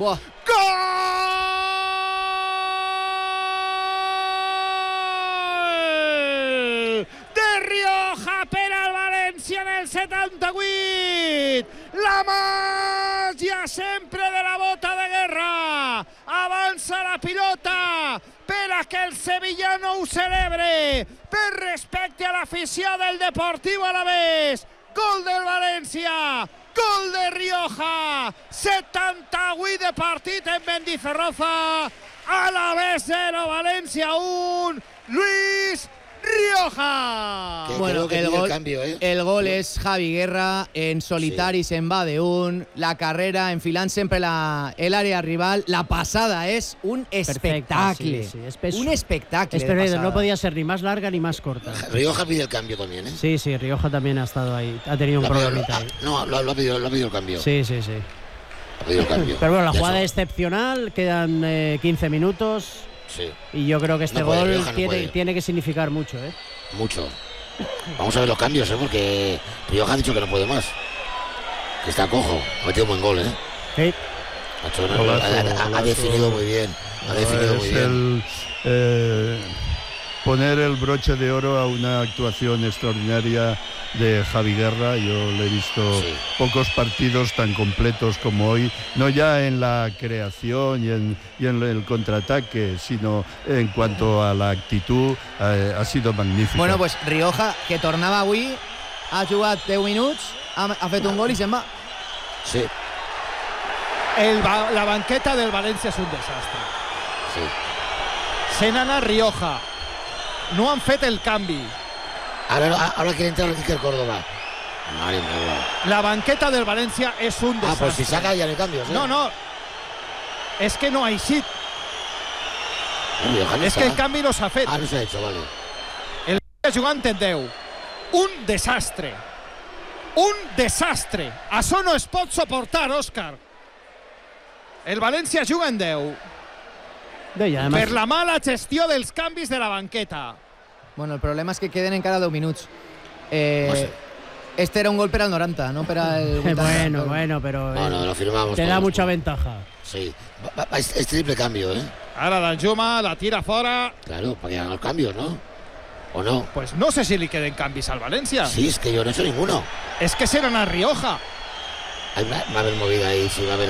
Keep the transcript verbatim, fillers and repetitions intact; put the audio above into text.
Buah. ¡Gol! De Rioja per al València en el setanta-vuit. La màgia sempre de la bota de guerra. Avança la pilota per a que el sevillano ho celebre. Per respecte a l'afició del Deportivo Alavés. Gol del València. Gol de Rioja. setanta-vuit de partit en Mendizorroza. Alavés zero, València un. Luis Rioja. Que Bueno, que el gol, el, cambio, ¿eh? el gol és Javi Guerra en solitari, sí. Se'n va d'un, la carrera enfilant sempre l'àrea rival. La passada és un espectacle. Sí, sí. Es, es, un espectacle. es perfecto, no podía ser ni más larga ni más corta. Rioja pide el cambio también, ¿eh? Sí, sí, Rioja también ha estado ahí. Ha tenido un problemita ahí. No, lo, lo, ha pedido, lo ha pedido el cambio. Sí, sí, sí. Ha pedido el cambio. Pero bueno, la ya jugada es excepcional, quedan eh, quince minutos. Sí. Y yo creo que este no puede, gol Rioja no tiene, tiene que significar mucho, ¿eh? Mucho. Vamos a ver los cambios, ¿eh? Porque Rioja ha dicho que no puede más. Que está cojo. Ha metido un buen gol, ¿eh? Sí. Ha, hecho, golazo, ha, ha, ha definido muy bien. Ha definido es muy bien. El, eh, poner el broche de oro a una actuación extraordinaria de Javi Guerra. Yo le he visto sí. pocos partidos tan completos como hoy, no ya en la creación y en, y en el contraataque, sino en cuanto a la actitud, eh, ha sido magnífico. Bueno, pues Rioja, que tornava avui, ha jugat deu minuts, ha, ha fet un gol i se'n va. Sí. El, la banqueta del València és un desastre. Sí. Se n'ana Rioja. No han fet el canvi. Ahora, ahora quiere entrar Iker Córdoba. Madre mía. La banqueta del Valencia es un desastre. Ah, pues si saca ya no hay cambios, ¿eh? No, no. Es que no hay sit. No, es que el canvi no s'ha fet. Ah, no s'ha hecho, vale. El València jugant en deu. Un desastre. Un desastre. Això no es pot suportar, Òscar. El València juga en deu. De además... Per la mala gestió dels canvis de la banqueta. Bueno, el problema és que queden encara deu minuts. Eh, no sé. Este era un gol per al noranta, no per al vuitanta. Bueno, bueno, pero no, no, lo firmamos. Te da mucha ventaja. Sí, va, va, es, es triple cambio, ¿eh? Ara Danjuma la tira fora. Claro, para que hagan los cambios, ¿no? ¿O no? Pues no sé si li queden canvis al València. Sí, es que yo no he hecho ninguno. Es que se n'ana a Rioja. Hay, va a haber movida ahí, sí, va a haber